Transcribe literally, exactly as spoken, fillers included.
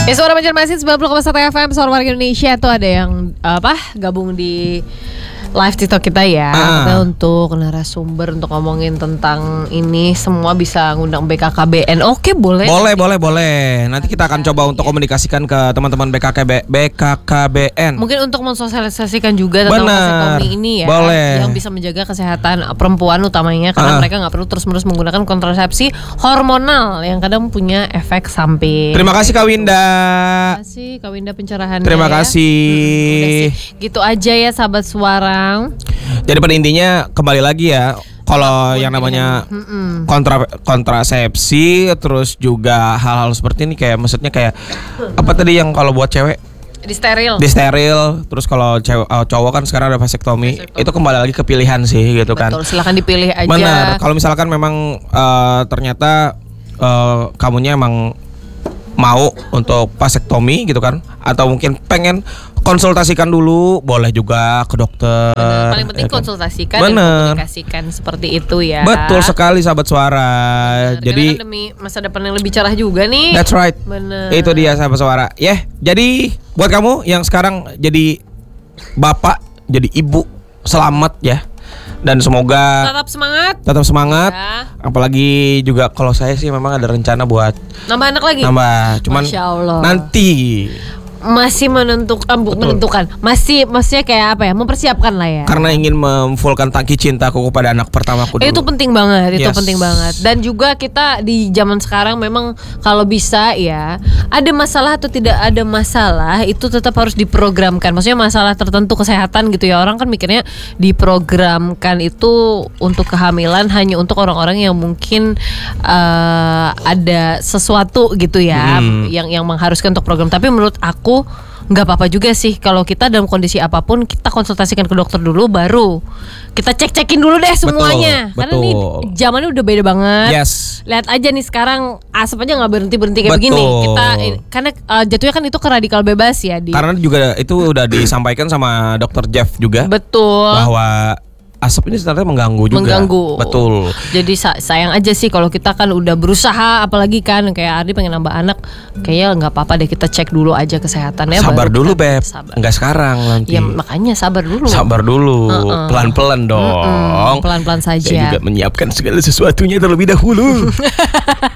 Ya, Suara Banjarmasin sembilan puluh koma satu F M, Suara Warga Indonesia. Tuh ada yang apa gabung di live TikTok kita ya. Ah. Kita untuk narasumber untuk ngomongin tentang ini semua bisa ngundang B K K B N. Oke, boleh. Boleh, boleh, boleh. Nanti kita akan coba untuk komunikasikan ke teman-teman B K K B, B K K B N. Mungkin untuk mensosialisasikan juga tentang Bener. vasektomi ini ya, Boleh. yang bisa menjaga kesehatan perempuan utamanya karena Ah. mereka nggak perlu terus-menerus menggunakan kontrasepsi hormonal yang kadang punya efek samping. Terima kasih Kak Winda. Terima kasih Kak Winda pencerahannya. Terima ya. kasih. Hmm, udah sih. Gitu aja ya sahabat suara. Jadi pada intinya kembali lagi ya, kalau yang namanya kontra kontrasepsi terus juga hal-hal seperti ini kayak maksudnya kayak apa tadi yang kalau buat cewek Di steril. di steril, terus kalau cewek uh, cowok kan sekarang ada vasektomi. Vasektomi. Itu kembali lagi ke pilihan sih gitu kan. Betul, silakan dipilih aja. Benar. Kalau misalkan memang uh, ternyata uh, kamunya emang mau untuk vasektomi gitu kan, atau mungkin pengen konsultasikan dulu, boleh juga ke dokter. Benar, paling penting ya kan? konsultasikan Bener. dan komunikasikan seperti itu ya. Betul sekali sahabat suara. Benar, Jadi karena kan demi masa depan yang lebih cerah juga nih. that's right. Bener. Itu dia sahabat suara. Ya, yeah. Jadi buat kamu yang sekarang jadi bapak, jadi ibu, selamat ya. Dan semoga Tetap semangat. tetap semangat. Ya. Apalagi juga kalau saya sih memang ada rencana buat Nambah anak lagi. nambah. Cuman Masya Allah. nanti Masih menentukan, bu, Betul. menentukan. Masih, maksudnya kayak apa ya? Mempersiapkan lah ya. karena ingin memfullkan tangki cintaku kepada anak pertamaku dulu. Itu penting banget, itu Yes. penting banget. Dan juga kita di zaman sekarang memang kalau bisa ya, ada masalah atau tidak ada masalah itu tetap harus diprogramkan. Maksudnya masalah tertentu kesehatan gitu ya. Orang kan mikirnya diprogramkan itu untuk kehamilan hanya untuk orang-orang yang mungkin uh, ada sesuatu gitu ya, Hmm. yang yang mengharuskan untuk program. Tapi menurut aku nggak apa-apa juga sih kalau kita dalam kondisi apapun kita konsultasikan ke dokter dulu, baru kita cek-cekin dulu deh semuanya. Betul, Karena nih betul. zamannya udah beda banget. Yes. Lihat aja nih sekarang asap aja nggak berhenti berhenti kayak Betul. begini. Kita eh, karena uh, jatuhnya kan itu ke radikal bebas ya di. Karena juga itu udah disampaikan sama dokter Jeff juga Betul. bahwa asap ini sebenarnya mengganggu juga. Mengganggu. Betul. Jadi sa- sayang aja sih kalau kita kan udah berusaha, apalagi kan kayak Ardi pengen nambah anak, kayaknya nggak apa-apa deh kita cek dulu aja kesehatannya. Sabar baru dulu kita- Beb. Sabar. Enggak sekarang nanti. Ya makanya sabar dulu. Sabar dulu. Uh-uh. Pelan-pelan dong. Mm-mm, pelan-pelan saja. Saya juga menyiapkan segala sesuatunya terlebih dahulu.